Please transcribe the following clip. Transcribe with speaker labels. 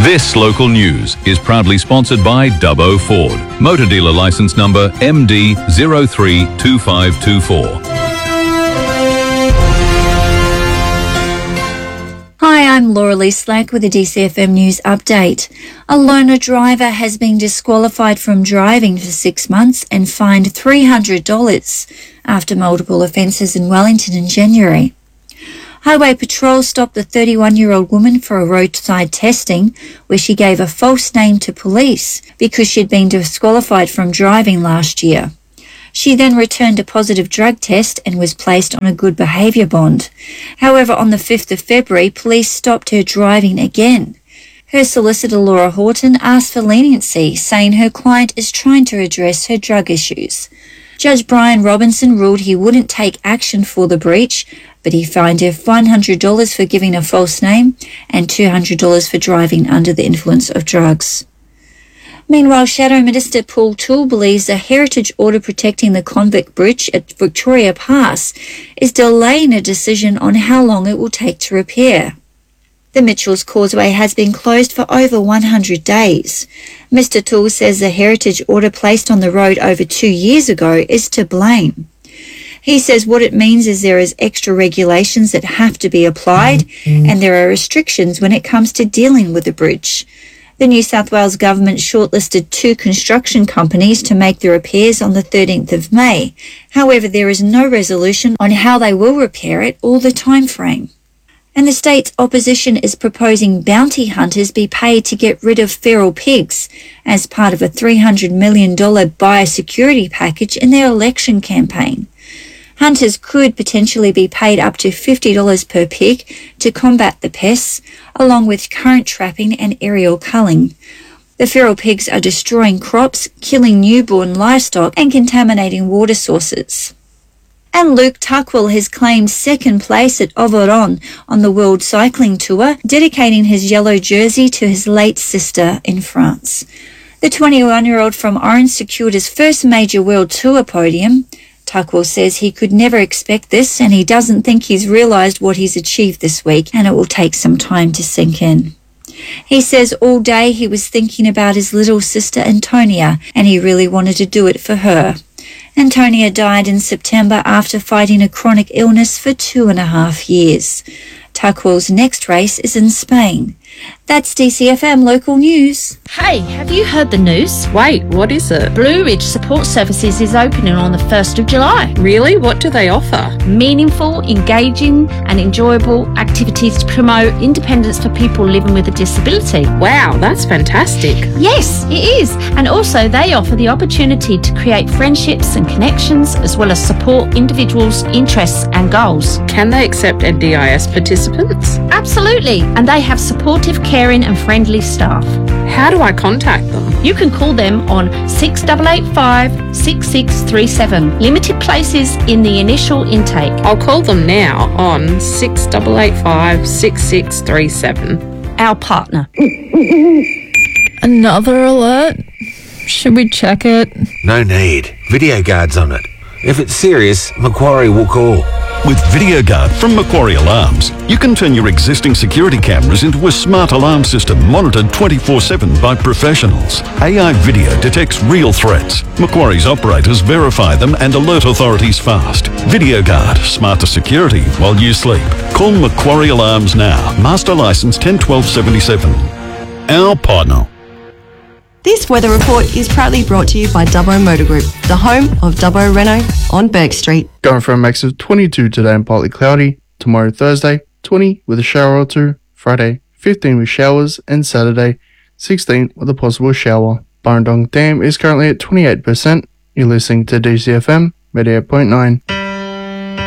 Speaker 1: This local news is proudly sponsored by Dubbo Ford. Motor dealer license number MD032524.
Speaker 2: Hi, I'm Laura Lee Slack with a DCFM News update. A loner driver has been disqualified from driving for 6 months and fined $300 after multiple offences in Wellington in January. Highway Patrol stopped the 31-year-old woman for a roadside testing where she gave a false name to police because she'd been disqualified from driving last year. She then returned a positive drug test and was placed on a good behaviour bond. However, on the 5th of February, police stopped her driving again. Her solicitor, Laura Horton, asked for leniency, saying her client is trying to address her drug issues. Judge Brian Robinson ruled he wouldn't take action for the breach, but he fined her $100 for giving a false name and $200 for driving under the influence of drugs. Meanwhile, Shadow Minister Paul Toole believes a heritage order protecting the Convict Bridge at Victoria Pass is delaying a decision on how long it will take to repair. The Mitchells Causeway has been closed for over 100 days. Mr. Toole says the heritage order placed on the road over 2 years ago is to blame. He says what it means is there is extra regulations that have to be applied and there are restrictions when it comes to dealing with the bridge. The New South Wales government shortlisted 2 construction companies to make the repairs on the 13th of May. However, there is no resolution on how they will repair it or the time frame. And the state's opposition is proposing bounty hunters be paid to get rid of feral pigs as part of a $300 million biosecurity package in their election campaign. Hunters could potentially be paid up to $50 per pig to combat the pests, along with current trapping and aerial culling. The feral pigs are destroying crops, killing newborn livestock and contaminating water sources. And Luke Tuckwell has claimed second place at Ovaron on the World Cycling Tour, dedicating his yellow jersey to his late sister in France. The 21-year-old from Orange secured his first major World Tour podium. Tuckwell says he could never expect this and he doesn't think he's realised what he's achieved this week and it will take some time to sink in. He says all day he was thinking about his little sister Antonia and he really wanted to do it for her. Antonia died in September after fighting a chronic illness for 2.5 years. Tuckwell's next race is in Spain. That's DCFM Local News.
Speaker 3: Hey, have you heard the news?
Speaker 4: Wait, what is it?
Speaker 3: Blue Ridge Support Services is opening on the 1st of July.
Speaker 4: Really? What do they offer?
Speaker 3: Meaningful, engaging and enjoyable activities to promote independence for people living with a disability.
Speaker 4: Wow, that's fantastic.
Speaker 3: Yes, it is. And also they offer the opportunity to create friendships and connections as well as support individuals' interests and goals.
Speaker 4: Can they accept NDIS participants?
Speaker 3: Absolutely. And they have supportive, caring and friendly staff.
Speaker 4: How do I contact them?
Speaker 3: You can call them on 6885 6637. Limited places in the initial intake.
Speaker 4: I'll call them now on 6885 6637.
Speaker 3: Our partner.
Speaker 5: Another alert? Should we check it?
Speaker 6: No need. Video guard's on it. If it's serious, Macquarie will call.
Speaker 7: With VideoGuard from Macquarie Alarms, you can turn your existing security cameras into a smart alarm system monitored 24/7 by professionals. AI video detects real threats. Macquarie's operators verify them and alert authorities fast. VideoGuard, smarter security while you sleep. Call Macquarie Alarms now. Master license 101277. Our partner.
Speaker 8: This weather report is proudly brought to you by Dubbo Motor Group, the home of Dubbo Renault on Burke Street.
Speaker 9: Going for a max of 22 today and partly cloudy. Tomorrow Thursday, 20 with a shower or two. Friday, 15 with showers. And Saturday, 16 with a possible shower. Burrendong Dam is currently at 28%. You're listening to DCFM 88.9.